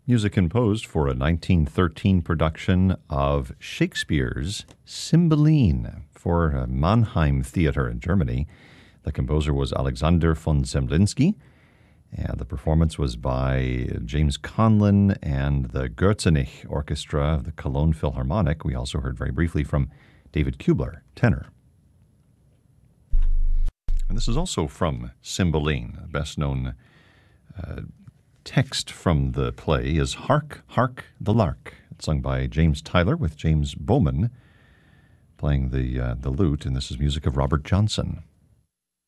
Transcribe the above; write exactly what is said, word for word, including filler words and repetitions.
Music composed for a nineteen thirteen production of Shakespeare's Cymbeline for Mannheim Theater in Germany. The composer was Alexander von Zemlinsky, and the performance was by James Conlon and the Gürzenich Orchestra of the Cologne Philharmonic. We also heard very briefly from David Kubler, tenor. And this is also from Cymbeline. The best known uh, text from the play is Hark, Hark the Lark. It's sung by James Tyler with James Bowman playing the, uh, the lute, and this is music of Robert Johnson.